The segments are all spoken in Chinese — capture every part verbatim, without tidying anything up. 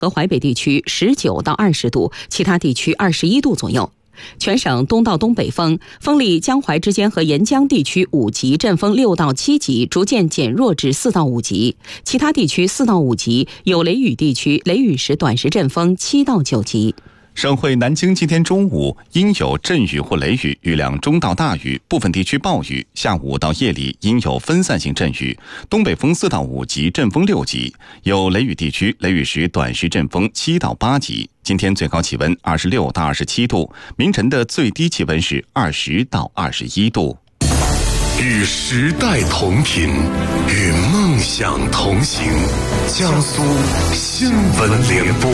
和淮北地区十九到二十度，其他地区二十一度左右。全省东到东北风，风力江淮之间和沿江地区五级，阵风六到七级，逐渐减弱至四到五级。其他地区四到五级，有雷雨地区雷雨时短时阵风七到九级。 省会南京今天中午阴有阵雨或雷雨，雨量中到大雨，部分地区暴雨。下午到夜里阴有分散性阵雨，东北风四到五级，阵风六级，有雷雨地区雷雨时短时阵风七到八级。今天最高气温二十六到二十七度，明晨的最低气温是二十到二十一度。 与时代同频，与梦想同行。江苏新闻联播。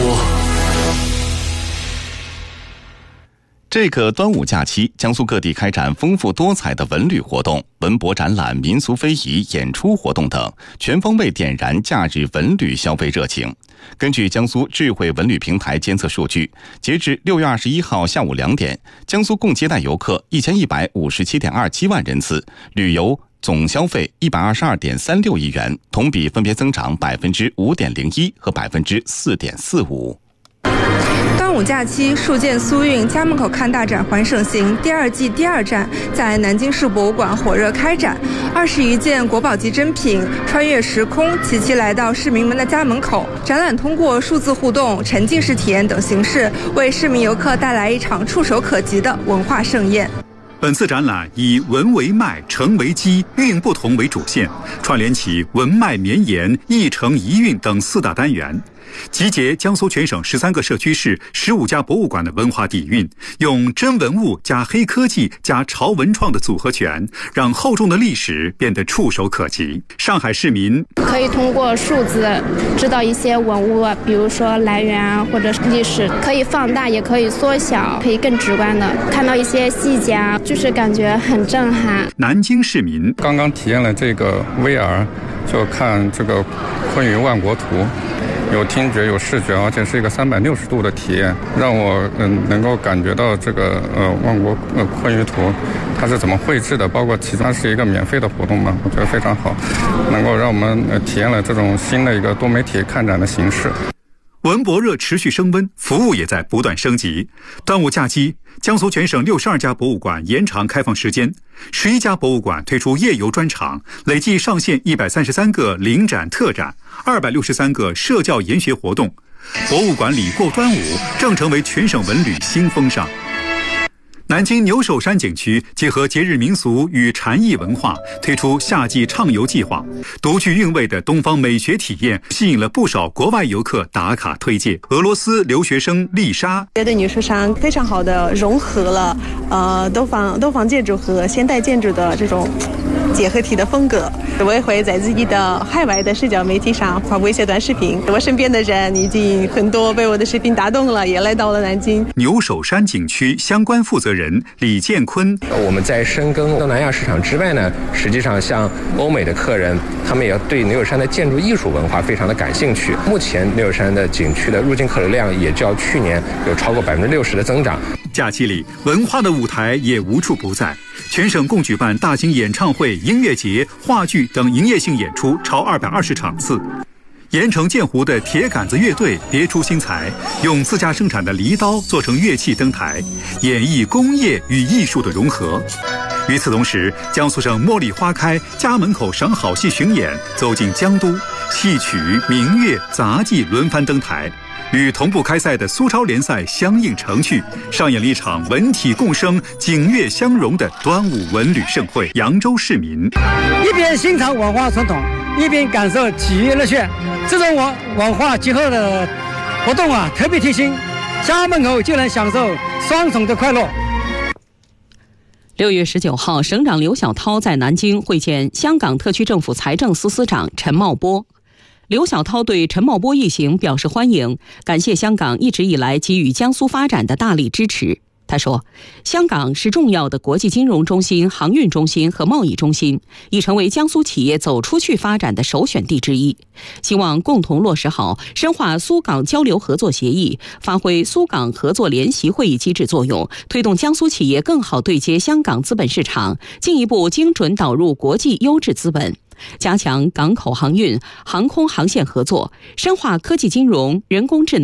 这个端午假期，江苏各地开展丰富多彩的文旅活动、文博展览、民俗非遗、演出活动等，全方位点燃假日文旅消费热情。根据江苏智慧文旅平台监测数据，截至六月二十一号下午两点，江苏共接待游客一千一百五十七点二七万人次，旅游总消费一百二十二点三六亿元，同比分别增长百分之五点零一和百分之四点四五。 端午假期，戍建苏运家门口看大展环省行第二季第二站在南京市博物馆火热开展，二十余件国宝级珍品穿越时空，齐齐来到市民们的家门口。展览通过数字互动、沉浸式体验等形式，为市民游客带来一场触手可及的文化盛宴。 本次展览以文为脉、诚为基、韵不同为主线，串联起文脉绵延、一诚一韵等四大单元，集结江苏全省十三个社区市、十五家博物馆的文化底蕴，用真文物加黑科技加潮文创的组合拳，让厚重的历史变得触手可及。上海市民可以通过数字知道一些文物，比如说来源啊，或者历史，可以放大，也可以缩小，可以更直观的看到一些细节啊，就是感觉很震撼。 南京市民刚刚体验了这个 V R， 就看这个昆云万国图。有听觉有视觉，而且是一个三百六十度的体验，让我嗯能够感觉到这个呃万国呃昆云图它是怎么绘制的，包括其中它是一个免费的活动嘛，我觉得非常好，能够让我们呃体验了这种新的一个多媒体看展的形式。 文博热持续升温，服务也在不断升级。端午假期，江苏全省六十二家博物馆延长开放时间，十一家博物馆推出夜游专场，累计上线一百三十三个临展特展，二百六十三个社教研学活动。博物馆里过端午正成为全省文旅新风尚。南京牛首山景区结合节日民俗与禅意文化，推出夏季畅游计划，独具韵味的东方美学体验吸引了不少国外游客打卡推荐。俄罗斯留学生丽莎觉得牛首山非常好的融合了呃东方东方建筑和现代建筑的这种结合体的风格。我也会在自己的海外的社交媒体上发布一些短视频，我身边的人已经很多被我的视频打动了，也来到了南京。 牛首山景区相关负责人李建坤， 我们在深耕东南亚市场之外呢，实际上像欧美的客人，他们也对牛首山的建筑艺术文化非常的感兴趣。目前牛首山的景区的入境客流量也较去年有超过百分之六十的增长。 假期里，文化的舞台也无处不在。全省共举办大型演唱会、音乐节、话剧等营业性演出超二百二十场次。盐城建湖的铁杆子乐队别出心裁，用自家生产的犁刀做成乐器登台，演绎工业与艺术的融合。与此同时，江苏省茉莉花开家门口省好戏巡演走进江都，戏曲、民乐、杂技轮番登台。与同步开赛的苏超联赛相映成趣，上演了一场文体共生、景乐相融的端午文旅盛会。扬州市民一边欣赏文化传统，一边感受体育乐趣，这种文文化结合的活动啊，特别贴心，家门口就能享受双重的快乐。 六月十九号，省长刘晓涛在南京会见香港特区政府财政司司长陈茂波。刘晓涛对陈茂波一行表示欢迎，感谢香港一直以来给予江苏发展的大力支持。他说，香港是重要的国际金融中心、航运中心和贸易中心，已成为江苏企业走出去发展的首选地之一。希望共同落实好深化苏港交流合作协议，发挥苏港合作联席会议机制作用，推动江苏企业更好对接香港资本市场，进一步精准导入国际优质资本，加强港口航运、航空航线合作，深化科技金融、人工智能